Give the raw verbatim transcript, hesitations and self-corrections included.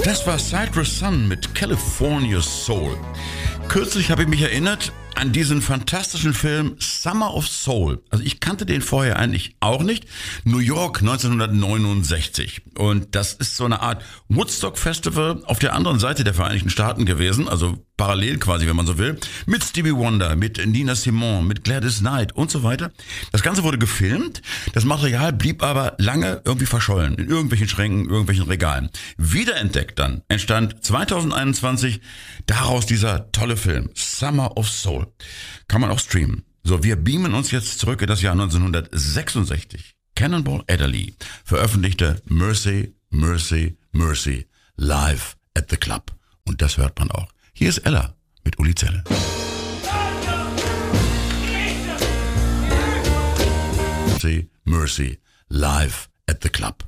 Das war Citrus Sun mit California Soul. Kürzlich habe ich mich erinnert an diesen fantastischen Film Summer of Soul. Also ich kannte den vorher eigentlich auch nicht. New York neunzehnhundertneunundsechzig. Und das ist so eine Art Woodstock Festival auf der anderen Seite der Vereinigten Staaten gewesen. Also parallel quasi, wenn man so will. Mit Stevie Wonder, mit Nina Simone, mit Gladys Knight und so weiter. Das Ganze wurde gefilmt. Das Material blieb aber lange irgendwie verschollen. In irgendwelchen Schränken, irgendwelchen Regalen. Wiederentdeckt dann entstand zweitausendeinundzwanzig daraus dieser tolle Film Summer of Soul. Kann man auch streamen. So, wir beamen uns jetzt zurück in das Jahr neunzehnhundertsechsundsechzig. Cannonball Adderley veröffentlichte Mercy, Mercy, Mercy live at the Club. Und das hört man auch. Hier ist Ella mit Uli Zelle. Mercy, Mercy live at the Club.